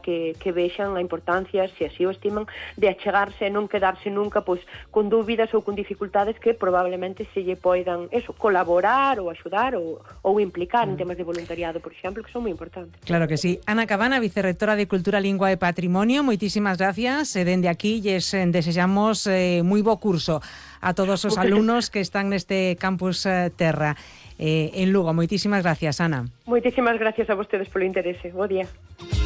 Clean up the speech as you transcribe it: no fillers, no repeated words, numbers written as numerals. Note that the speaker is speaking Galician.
que vexan a importancia, se así o estiman, de achegarse e non quedarse nunca pois con dúbidas ou con dificultades que probablemente se lle poidan colaborar ou axudar ou implicar en temas de voluntariado, por exemplo, que son moi importantes. Claro que sí. Ana Cabana, vicerrectora de Cultura, Lingua e Patrimonio, moitísimas gracias. Dende aquí lles desexamos moi bo curso a todos os alumnos que están neste campus Terra en Lugo. Moitísimas gracias, Ana. Moitísimas gracias a vostedes polo interese. Bo día.